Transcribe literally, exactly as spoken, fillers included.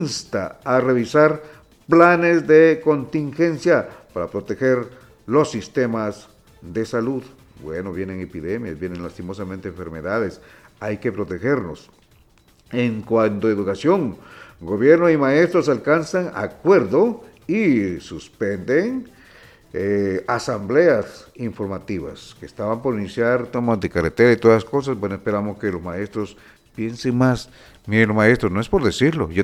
insta a revisar planes de contingencia para proteger los sistemas de salud. Bueno, vienen epidemias, vienen lastimosamente enfermedades, hay que protegernos. En cuanto a educación, gobierno y maestros alcanzan acuerdo y suspenden eh, asambleas informativas que estaban por iniciar tomas de carretera y todas las cosas. Bueno, esperamos que los maestros piensen más. Miren, los maestros, no es por decirlo, yo